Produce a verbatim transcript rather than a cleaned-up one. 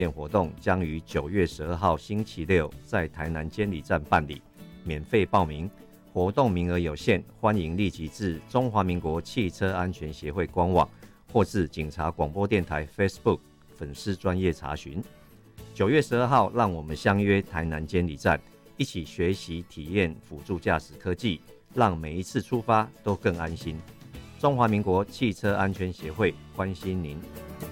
活动将于九月十二号星期六在台南监理站办理，免费报名，活动名额有限，欢迎立即至中华民国汽车安全协会官网或至警察广播电台 Facebook 粉丝专页查询。九月十二号，让我们相约台南监理站，一起学习体验辅助驾驶科技，让每一次出发都更安心。中华民国汽车安全协会关心您。